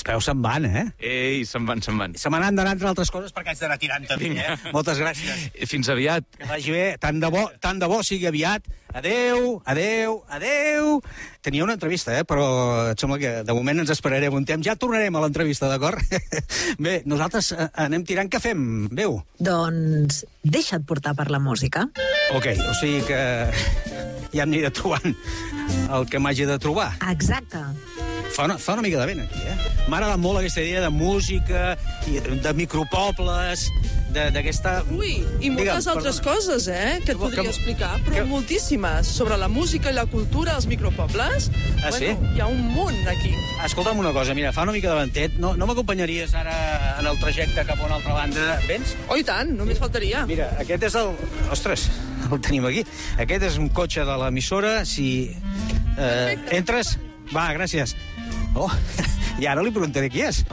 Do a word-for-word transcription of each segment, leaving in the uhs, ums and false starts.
Però se'n van, eh? Ei, se'n van, se'n van. Se me n'han d'anar entre altres coses perquè haig d'anar tirant també, eh? Moltes gràcies. Fins aviat. Que vagi bé. Tant de bo, tant de bo sigui aviat. Adeu, adeu, adeu. Tenia una entrevista, eh? Però et sembla que de moment ens esperarem un temps. Ja tornarem a l'entrevista, d'acord? Bé, nosaltres anem tirant. Què fem, Veu? Doncs deixa't portar per la música. Ok, o sigui que ja m'aniré trobant el que m'hagi de trobar. Exacte. Fa una, fa una mica de vent, aquí, eh? M'ha agradat molt aquesta idea de música, i de, de micropobles, d'aquesta... Ui, i moltes Digue'm, altres perdona. coses, eh?, que et podria que, explicar, però que... moltíssimes, sobre la música i la cultura als micropobles. Ah, sí? Bueno, hi ha un munt aquí. Escolta'm una cosa, mira, fa una mica de ventet. No, no m'acompanyaries ara en el trajecte cap a una altra banda? Vens? Oh, i tant, només faltaria. Mira, aquest és el... Ostres, el tenim aquí. Aquest és un cotxe de l'emissora. Si eh, entres... Va, gràcies. Oh, i ara li preguntaré qui és.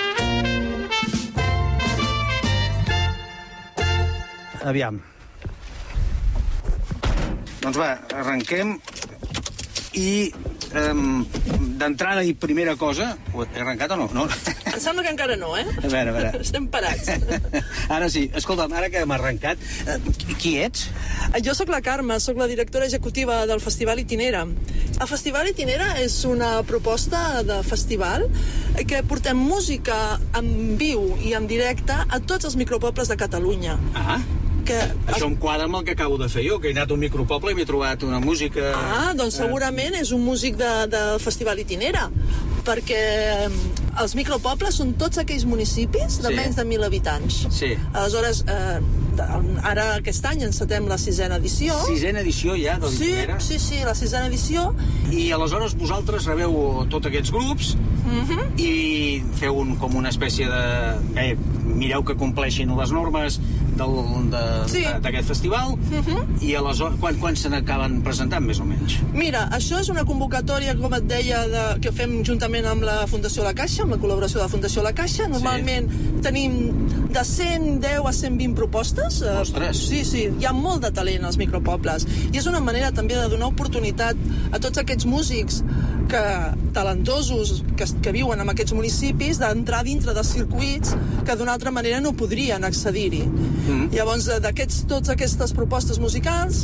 Aviam. Doncs va, arrenquem i um, d'entrada i primera cosa... He arrencat o no? no? Em sembla que encara no, eh? A veure, a veure. Estem parats. Ara sí. Escolta'm, ara que hem arrencat, qui ets? Jo sóc la Carme, sóc la directora executiva del Festival Itinera. El Festival Itinera és una proposta de festival que portem música en viu i en directe a tots els micropobles de Catalunya. Ah, que... Això em quadra amb el que acabo de fer jo, que he anat a un micropoble i m'he trobat una música... Ah, doncs segurament és un músic de, de Festival Itinera, perquè els micropobles són tots aquells municipis de sí. menys de mil habitants. Sí. Aleshores, eh, ara aquest any encetem la sisena edició. Sisena edició ja, de l'Itinera? Sí, sí, sí, la sisena edició. I aleshores vosaltres rebeu tots aquests grups uh-huh. i feu un, com una espècie de... Eh, mireu que compleixin les normes d'aquest de, sí. de, festival uh-huh. i aleshores quan, quan se n'acaben presentant més o menys? Mira, això és una convocatòria, com et deia, de, que fem juntament amb la Fundació La Caixa, amb la col·laboració de la Fundació La Caixa. Normalment sí. tenim de cent deu a cent vint propostes. Ostres! Sí, sí, hi ha molt de talent als micropobles i és una manera també de donar oportunitat a tots aquests músics que, talentosos que, que viuen en aquests municipis d'entrar dintre dels circuits que d'una altra manera no podrien accedir-hi. Mm. Llavors, d'aquests, tots aquestes propostes musicals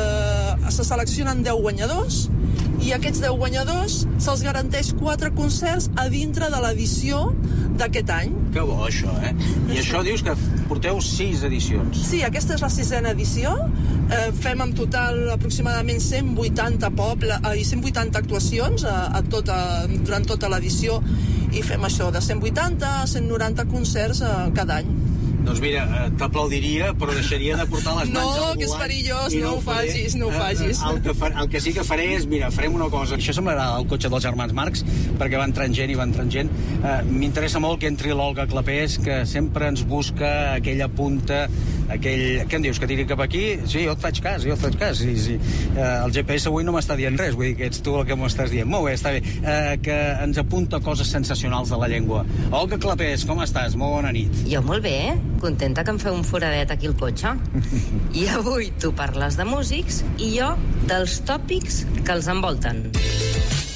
eh, se seleccionen deu guanyadors i aquests deu guanyadors se'ls garanteix quatre concerts a dintre de l'edició d'aquest any. Que bo, això, eh? I això dius que porteu sis edicions. Sí, aquesta és la sisena edició. Eh, fem en total aproximadament cent vuitanta pobles eh, i cent vuitanta actuacions a, a tota, durant tota l'edició i fem això de cent vuitanta a cent noranta concerts eh, cada any. Doncs mira, t'aplaudiria, però deixaria de portar les mans no, al volant. No, que és perillós, no, no ho facis, no ho facis. El que, fa, el que sí que faré és, mira, farem una cosa. Això semblarà el cotxe dels germans Marx, perquè va entrant gent i va entrant gent. Uh, M'interessa molt que entri l'Olga Clapés, que sempre ens busca aquella punta, aquell... Què em dius, que tiri cap aquí? Sí, jo et faig cas, jo et faig cas. Sí, sí. Uh, el G P S avui no m'està dient res, vull dir que ets tu el que m'ho estàs dient. Molt bé, està bé. Uh, que ens apunta coses sensacionals de la llengua. Olga Clapés, com estàs? Molt bona nit. Jo molt bé, contenta que em feu un foradet aquí al cotxe. I avui tu parles de músics i jo dels tòpics que els envolten.